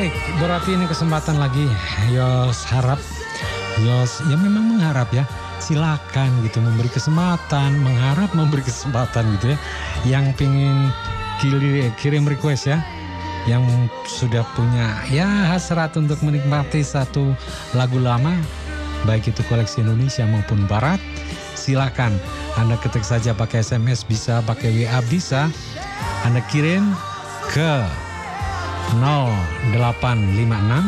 Baik, berarti ini kesempatan lagi. Yos harap, Yos ya memang mengharap ya. Silakan gitu memberi kesempatan, mengharap memberi kesempatan gitu ya. Yang pingin kirim request ya, yang sudah punya ya hasrat untuk menikmati satu lagu lama, baik itu koleksi Indonesia maupun Barat, silakan. Anda ketik saja pakai SMS bisa, pakai WA bisa. Anda kirim ke 0856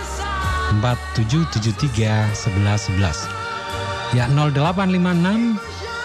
4773 1111. Ya 0856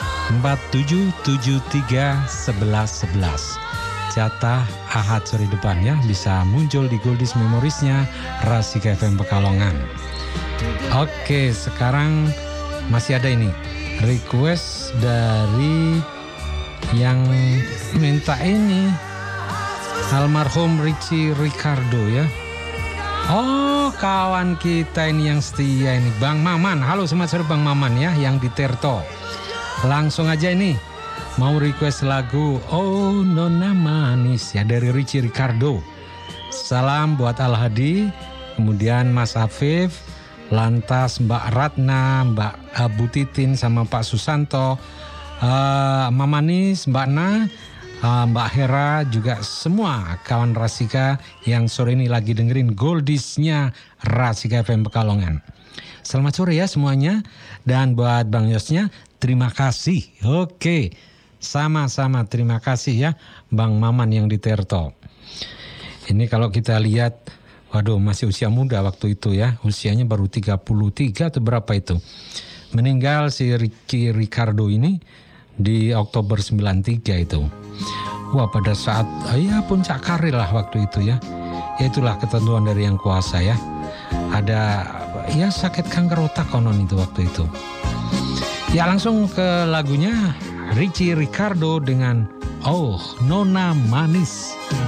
4773 1111. Jatah Ahad sore depan ya, bisa muncul di Goldies Memories-nya Rasika FM Pekalongan. Oke, sekarang masih ada ini request dari yang minta ini, almarhum Richie Ricardo ya. Oh, kawan kita ini yang setia ini, Bang Maman. Halo, selamat sore Bang Maman ya, yang di Terto. Langsung aja ini mau request lagu Oh Nona Manis ya dari Richie Ricardo. Salam buat Al Hadi, kemudian Mas Afif, lantas Mbak Ratna, Mbak Bu Titin sama Pak Susanto, Mamanis, Mbak Na, Mbak Hera, juga semua kawan Rasika yang sore ini lagi dengerin Goldies-nya Rasika FM Pekalongan. Selamat sore ya semuanya. Dan buat Bang Yosnya, terima kasih. Oke, sama-sama terima kasih ya Bang Maman yang di Terto. Ini kalau kita lihat, waduh masih usia muda waktu itu ya. Usianya baru 33 atau berapa itu. Meninggal si Richie Ricardo ini di Oktober 93 itu. Wah, pada saat ya puncak karir lah waktu itu ya. Ya itulah ketentuan dari Yang Kuasa ya. Ada ya sakit kanker otak konon itu waktu itu. Ya langsung ke lagunya Richie Ricardo dengan Oh Nona Manis.